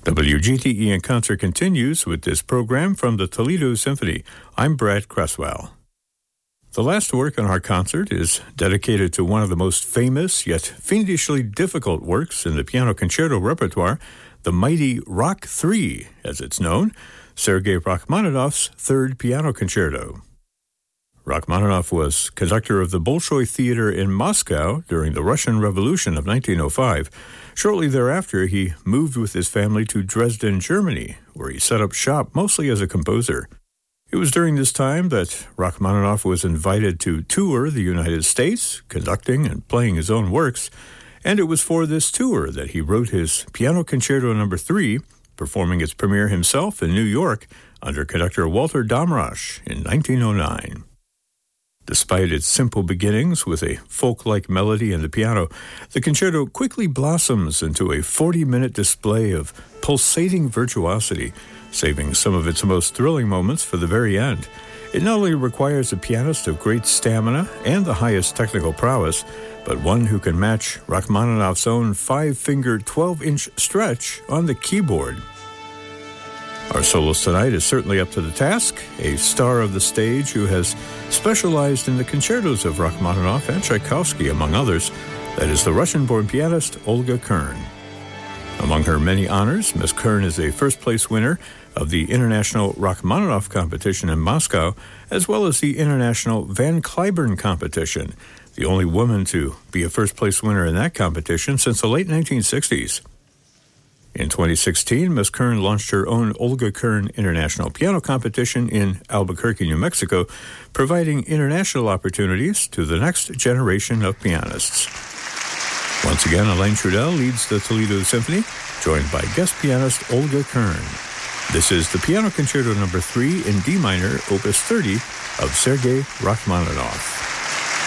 WGTE in Concert continues with this program from the Toledo Symphony. I'm Brad Cresswell. The last work on our concert is dedicated to one of the most famous yet fiendishly difficult works in the piano concerto repertoire, the mighty Rock 3, as it's known, Sergei Rachmaninoff's Third Piano Concerto. Rachmaninoff was conductor of the Bolshoi Theater in Moscow during the Russian Revolution of 1905. Shortly thereafter, he moved with his family to Dresden, Germany, where he set up shop mostly as a composer. It was during this time that Rachmaninoff was invited to tour the United States, conducting and playing his own works, and it was for this tour that he wrote his Piano Concerto No. 3, performing its premiere himself in New York under conductor Walter Damrosch in 1909. Despite its simple beginnings with a folk-like melody and the piano, the concerto quickly blossoms into a 40-minute display of pulsating virtuosity, saving some of its most thrilling moments for the very end. It not only requires a pianist of great stamina and the highest technical prowess, but one who can match Rachmaninoff's own 5-finger 12-inch stretch on the keyboard. Our soloist tonight is certainly up to the task, a star of the stage who has specialized in the concertos of Rachmaninoff and Tchaikovsky, among others. That is the Russian-born pianist Olga Kern. Among her many honors, Ms. Kern is a first-place winner of the International Rachmaninoff Competition in Moscow, as well as the International Van Cliburn Competition, the only woman to be a first-place winner in that competition since the late 1960s. In 2016, Ms. Kern launched her own Olga Kern International Piano Competition in Albuquerque, New Mexico, providing international opportunities to the next generation of pianists. Once again, Alain Trudel leads the Toledo Symphony, joined by guest pianist Olga Kern. This is the Piano Concerto No. 3 in D minor, Opus 30 of Sergei Rachmaninoff.